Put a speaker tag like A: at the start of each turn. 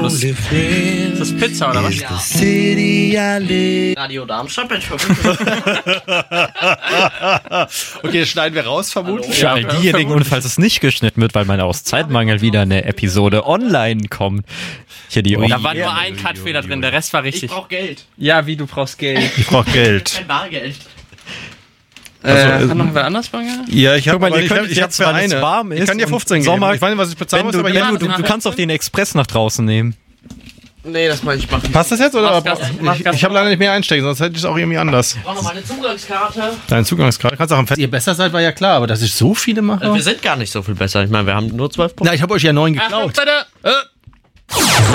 A: Ist das Pizza oder was?
B: Radio Darmstadt.
C: Okay, das schneiden wir raus, vermutlich.
D: Für all diejenigen, und falls es nicht geschnitten wird, weil man aus Zeitmangel wieder eine Episode online kommt. Hier die
A: Da war nur ein Cut-Fehler drin, der Rest war richtig.
B: Ich brauch Geld.
A: Ja, wie, du brauchst Geld.
C: Ich brauche Geld.
B: Kein Bargeld.
A: Hat noch wer anders Bargeld?
C: Ja, ich habe
D: ihr könnt
C: ich hab
D: jetzt,
C: für
D: weil es
C: eine.
D: warm ist
C: Ich kann dir
D: und
C: 15
D: Sommer-
C: geben. Ich weiß nicht, was ich bezahlen muss, aber hier...
D: Du kannst auch den Express nach draußen nehmen.
B: Nee, das meine ich machen.
C: Passt das jetzt, oder?
A: Mach Gas.
C: Ich habe leider nicht mehr einstecken, sonst hätte ich es auch irgendwie anders.
B: Ich brauche noch meine Zugangskarte.
C: Deine Zugangskarte. Kannst auch am Fest...
E: Dass ihr besser seid, war ja klar, aber dass ich so viele mache...
B: Wir sind gar nicht so viel besser. Ich meine, wir haben nur 12 Punkte.
E: Na, ich habe euch ja 9
A: Achtung,
E: geklaut.
A: bitte!